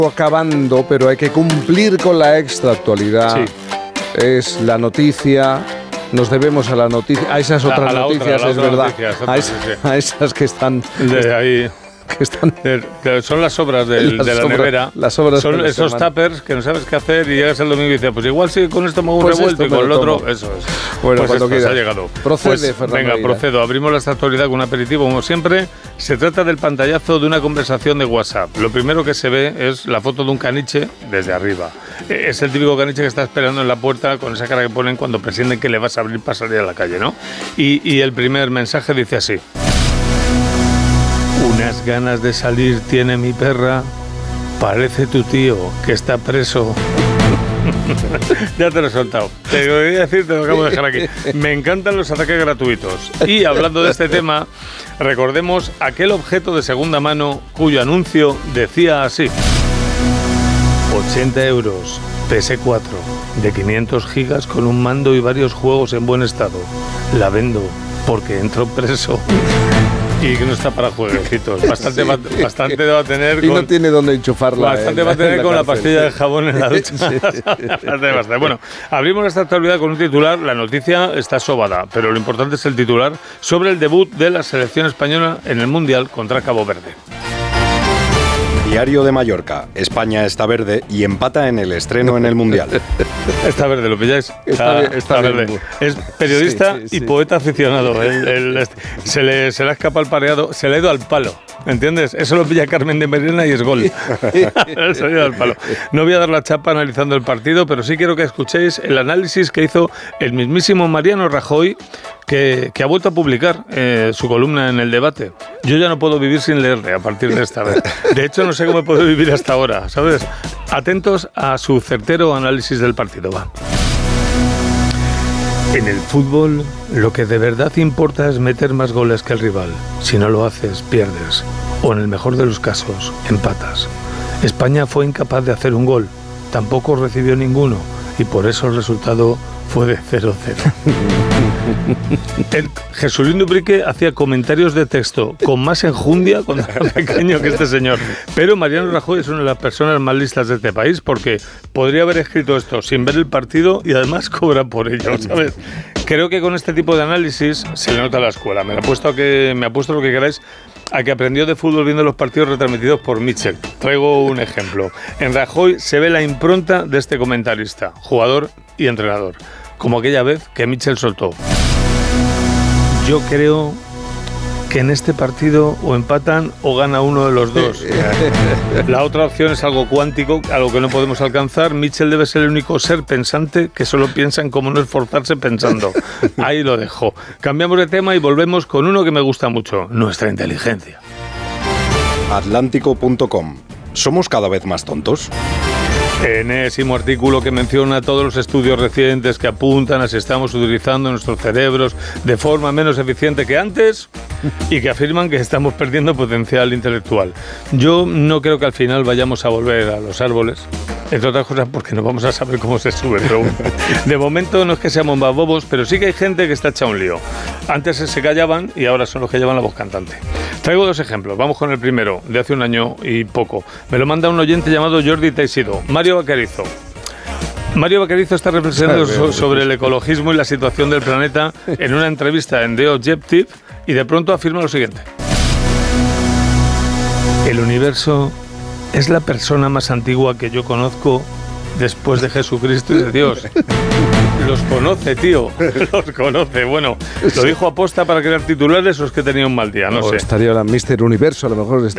acabando, pero hay que cumplir con la extra actualidad. Sí. Es la noticia. Nos debemos a la noticia, a esas otras noticias, es verdad. A esas que están de ahí. Son las obras de la nevera. Las obras son esos tuppers que no sabes qué hacer y llegas el domingo y dices, pues igual sí, con esto me hago un revuelto y con el otro, eso es. Bueno, pues cuando ha llegado. Procede, Fernando. Venga, procedo. Abrimos la actualidad con un aperitivo, como siempre. Se trata del pantallazo de una conversación de WhatsApp. Lo primero que se ve es la foto de un caniche desde arriba. Es el típico caniche que está esperando en la puerta con esa cara que ponen cuando presienten que le vas a abrir para salir a la calle, ¿no? Y el primer mensaje dice así: unas ganas de salir tiene mi perra, parece tu tío que está preso. Ya te lo he soltado. Te lo voy a decir, te lo acabo de dejar aquí. Me encantan los ataques gratuitos. Y hablando de este tema, recordemos aquel objeto de segunda mano cuyo anuncio decía así: 80 euros, PS4, de 500 gigas con un mando y varios juegos en buen estado. La vendo porque entró preso. Y que no está para jueguecitos. Bastante va a tener. Y no tiene dónde enchufarla. Bastante va a tener con la pastilla de jabón en la ducha. Bastante. Bueno, abrimos esta actualidad con un titular. La noticia está sobada, pero lo importante es el titular sobre el debut de la selección española en el Mundial contra Cabo Verde. Diario de Mallorca. España está verde y empata en el estreno en el Mundial. Está verde, ¿lo pilláis? Está verde. Es periodista y poeta aficionado. Se le ha escapado el pareado, se le ha ido al palo. ¿Entiendes? Eso lo pilla Carmen de Merena y es gol. Se le ha ido al palo. No voy a dar la chapa analizando el partido, pero sí quiero que escuchéis el análisis que hizo el mismísimo Mariano Rajoy, que ha vuelto a publicar su columna en El Debate. Yo ya no puedo vivir sin leerle a partir de esta vez. De hecho, no sé cómo he podido vivir hasta ahora, ¿sabes? Atentos a su certero análisis del partido. Va. En el fútbol, lo que de verdad importa es meter más goles que el rival. Si no lo haces, pierdes. O en el mejor de los casos, empatas. España fue incapaz de hacer un gol. Tampoco recibió ninguno. Y por eso el resultado fue de 0-0. Jesulín Dubrique hacía comentarios de texto con más enjundia cuando era pequeño que este señor. Pero Mariano Rajoy es una de las personas más listas de este país, porque podría haber escrito esto sin ver el partido y además cobra por ello, ¿sabes? Creo que con este tipo de análisis se le nota a la escuela. Me apuesto lo que queráis a que aprendió de fútbol viendo los partidos retransmitidos por Mitchell. Traigo un ejemplo. En Rajoy se ve la impronta de este comentarista, jugador y entrenador, como aquella vez que Mitchell soltó: yo creo que en este partido o empatan o gana uno de los dos. La otra opción es algo cuántico, algo que no podemos alcanzar. Mitchell debe ser el único ser pensante que solo piensa en cómo no esforzarse pensando. Ahí lo dejo. Cambiamos de tema y volvemos con uno que me gusta mucho: nuestra inteligencia. Atlántico.com. ¿Somos cada vez más tontos? Enésimo artículo que menciona todos los estudios recientes que apuntan a si estamos utilizando nuestros cerebros de forma menos eficiente que antes y que afirman que estamos perdiendo potencial intelectual. Yo no creo que al final vayamos a volver a los árboles, entre otras cosas porque no vamos a saber cómo se sube, pero de momento no es que seamos más bobos, pero sí que hay gente que está hecha un lío. Antes se callaban y ahora son los que llevan la voz cantante. Traigo dos ejemplos. Vamos con el primero, de hace un año y poco. Me lo manda un oyente llamado Jordi Teixido. Mario Vaquerizo está reflexionando sobre el ecologismo y la situación del planeta en una entrevista en The Objective y de pronto afirma lo siguiente: el universo es la persona más antigua que yo conozco después de Jesucristo y de Dios. Los conoce, tío. Los conoce. Bueno, ¿lo dijo aposta para crear titulares o es que tenía un mal día? No sé. Estaría la Mr. Universo, a lo mejor.